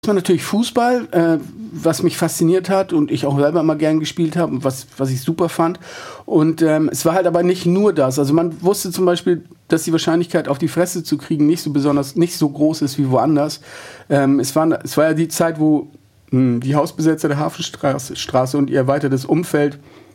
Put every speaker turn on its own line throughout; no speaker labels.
Das war natürlich Fußball, was mich fasziniert hat und ich auch selber immer gern gespielt habe und was ich super fand. Und es war halt aber nicht nur das. Also man wusste zum Beispiel, dass die Wahrscheinlichkeit, auf die Fresse zu kriegen, nicht so groß ist wie woanders. Es war ja die Zeit, wo die Hausbesetzer der Hafenstraße und ihr erweitertes Umfeld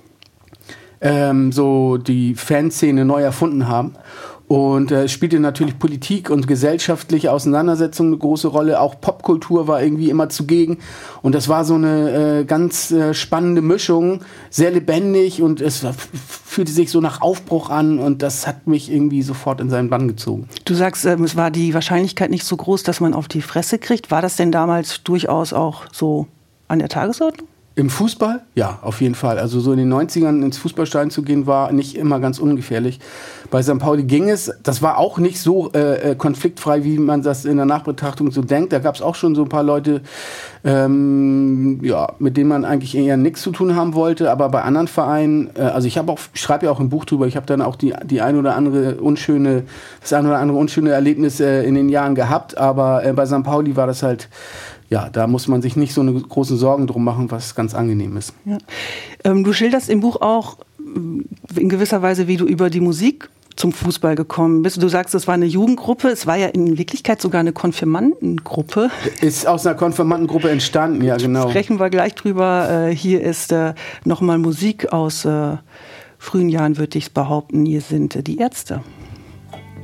so die Fanszene neu erfunden haben. Und es spielte natürlich Politik und gesellschaftliche Auseinandersetzungen eine große Rolle. Auch Popkultur war irgendwie immer zugegen. Und das war so eine ganz spannende Mischung, sehr lebendig und es fühlte sich so nach Aufbruch an und das hat mich irgendwie sofort in seinen Bann gezogen.
Du sagst, es war die Wahrscheinlichkeit nicht so groß, dass man auf die Fresse kriegt. War das denn damals durchaus auch so an der Tagesordnung?
Im Fußball? Ja, auf jeden Fall. Also so in den 90ern ins Fußballstadion zu gehen, war nicht immer ganz ungefährlich. Bei St. Pauli ging es. Das war auch nicht so konfliktfrei, wie man das in der Nachbetrachtung so denkt. Da gab es auch schon so ein paar Leute, mit denen man eigentlich eher nichts zu tun haben wollte. Aber bei anderen Vereinen, also ich schreibe ja auch ein Buch drüber, ich habe dann auch das ein oder andere unschöne Erlebnis in den Jahren gehabt. Aber bei St. Pauli war das halt... Ja, da muss man sich nicht so eine großen Sorgen drum machen, was ganz angenehm ist.
Ja. Du schilderst im Buch auch in gewisser Weise, wie du über die Musik zum Fußball gekommen bist. Du sagst, es war eine Jugendgruppe, es war ja in Wirklichkeit sogar eine Konfirmandengruppe.
Ist aus einer Konfirmandengruppe entstanden, ja genau.
Sprechen wir gleich drüber. Hier ist nochmal Musik aus frühen Jahren, würde ich behaupten. Hier sind die Ärzte.